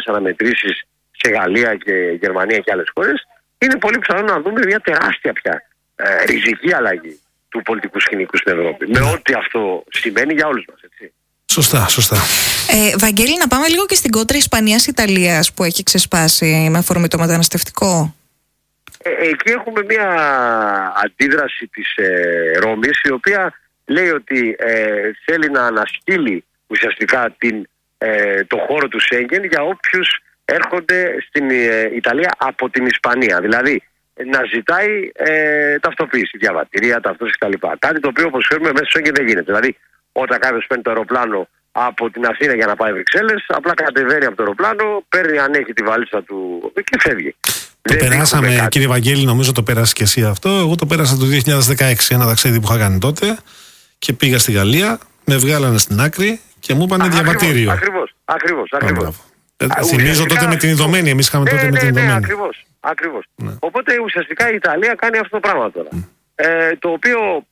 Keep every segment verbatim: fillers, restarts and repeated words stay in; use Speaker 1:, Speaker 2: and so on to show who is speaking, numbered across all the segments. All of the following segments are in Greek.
Speaker 1: κάποιες αναμετρήσεις σε Γαλλία και Γερμανία και άλλες χώρες, είναι πολύ πιθανό να δούμε μια τεράστια πια ε, ριζική αλλαγή του πολιτικού σκηνικού στην Ευρώπη. Με ό,τι αυτό σημαίνει για όλους μας, έτσι.
Speaker 2: Σωστά, σωστά.
Speaker 3: Ε, Βαγγέλη, να πάμε λίγο και στην κόντρα Ισπανίας-Ιταλίας που έχει ξεσπάσει με αφορμή το μεταναστευτικό.
Speaker 1: Ε, εκεί έχουμε μια αντίδραση της ε, Ρώμης, η οποία λέει ότι ε, θέλει να ανασκύλει ουσιαστικά την, ε, το χώρο του Σέγγεν για όποιους έρχονται στην ε, Ιταλία από την Ισπανία. Δηλαδή να ζητάει ε, ταυτοποίηση, διαβατηρία, ταυτόση κτλ. Κάτι το οποίο, όπως ξέρουμε, μέσα στο Σέγγεν δεν γίνεται. Δηλαδή, όταν κάποιος παίρνει το αεροπλάνο από την Αθήνα για να πάει Βρυξέλλες, απλά κατεβαίνει από το αεροπλάνο, παίρνει, ανέχει τη βαλίτσα του και φεύγει.
Speaker 2: Το δεν περάσαμε, κύριε Βαγγέλη, νομίζω το πέρασε και εσύ αυτό. Εγώ το πέρασα το δύο χιλιάδες δεκαέξι, ένα ταξίδι που είχα κάνει τότε και πήγα στη Γαλλία, με βγάλανε στην άκρη και μου είπανε διαβατήριο.
Speaker 1: Ακριβώς, ακριβώς, ακριβώς.
Speaker 2: Ε, θυμίζω τότε με την Ιδωμένη, εμείς είχαμε τότε
Speaker 1: ναι,
Speaker 2: με την Ιδωμένη.
Speaker 1: Ναι, ακριβώς, ακριβώς.
Speaker 2: Ναι.
Speaker 1: Οπότε ουσιαστικά η Ιταλία κάνει αυτό το πράγμα τώρα. Mm. Ε, το οποίο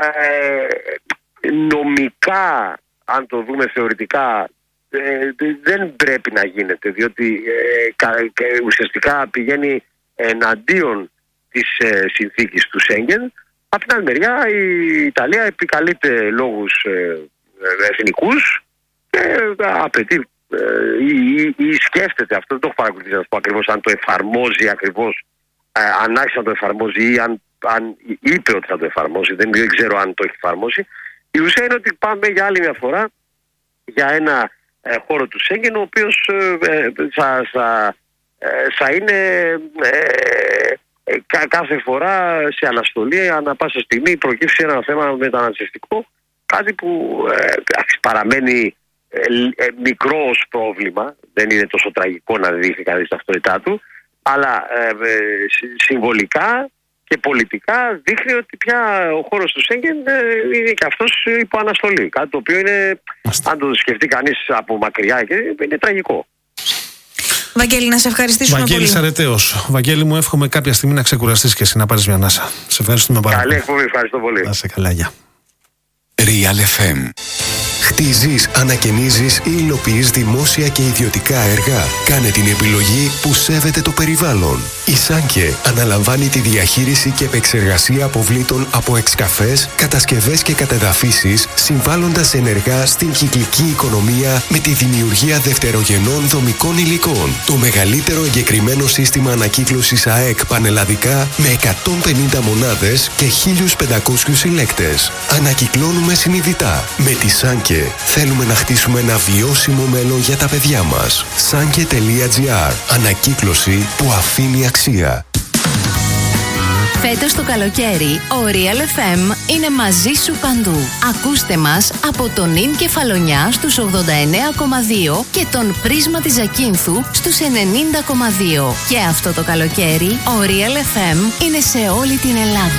Speaker 1: ε, νομικά, αν το δούμε θεωρητικά, ε, δεν πρέπει να γίνεται, διότι ε, κα, ε, ουσιαστικά πηγαίνει εναντίον της ε, συνθήκης του Σέγγεν. Από την άλλη μεριά η Ιταλία επικαλείται λόγους ε, εθνικούς και ε, απαιτεί ε, ή, ή, ή σκέφτεται, αυτό δεν το έχω παρακολουθήσει να πω ακριβώς, αν το εφαρμόζει ακριβώς, ε, αν άρχισε να το εφαρμόζει ή αν, αν είπε ότι θα το εφαρμόσει, δεν, δεν ξέρω αν το έχει εφαρμόσει. Η ουσία είναι ότι πάμε για άλλη μια φορά για ένα ε, χώρο του Σέγγεν, ο οποίος ε, ε, θα, θα, ε, θα είναι ε, ε, κα, κάθε φορά σε αναστολή, ανά πάσα στιγμή προκύψει ένα θέμα μεταναστευτικό, κάτι που ε, παραμένει ε, ε, μικρό ως πρόβλημα, δεν είναι τόσο τραγικό να δείχνει κανείς την ταυτότητά του, αλλά ε, ε, συμβολικά και πολιτικά δείχνει ότι πια ο χώρος του Σέγγεν ε, είναι και αυτός υπό αναστολή. Κάτι το οποίο είναι, αν το σκεφτεί κανείς από μακριά, είναι τραγικό.
Speaker 3: Βαγγέλη, να σε ευχαριστήσουμε
Speaker 2: Βαγγέλη
Speaker 3: πολύ.
Speaker 2: Βαγγέλη Αρετέος. Βαγγέλη μου, εύχομαι κάποια στιγμή να ξεκουραστείς και εσύ να πάρεις μια ανάσα. Σε ευχαριστούμε πάρα πολύ.
Speaker 1: Καλή εκπομπή, ευχαριστώ πολύ.
Speaker 2: Να σε καλά, γεια.
Speaker 4: Real εφ εμ. Χτίζεις, ανακαινίζεις ή υλοποιείς δημόσια και ιδιωτικά έργα. Κάνε την επιλογή που σέβεται το περιβάλλον. Η Σάνκε αναλαμβάνει τη διαχείριση και επεξεργασία αποβλήτων από εξκαφές, κατασκευές και κατεδαφίσεις, συμβάλλοντας ενεργά στην κυκλική οικονομία με τη δημιουργία δευτερογενών δομικών υλικών. Το μεγαλύτερο εγκεκριμένο σύστημα ανακύκλωσης ΑΕΚ πανελλαδικά με εκατόν πενήντα μονάδες και χίλιους πεντακόσιους συλλέκτες. Ανακυκλώνουμε συνειδητά. Με τη Σάνκε θέλουμε να χτίσουμε ένα βιώσιμο μέλλον για τα παιδιά μας. Sanke τελεία τζι άρ. Ανακύκλωση που αφήνει αξία.
Speaker 5: Φέτος το καλοκαίρι, ο Real εφ εμ είναι μαζί σου παντού. Ακούστε μας από τον Ιν Κεφαλονιά στους ογδόντα εννέα κόμμα δύο και τον Πρίσμα της Ζακίνθου στους ενενήντα κόμμα δύο. Και αυτό το καλοκαίρι, ο Real εφ εμ είναι σε όλη την Ελλάδα.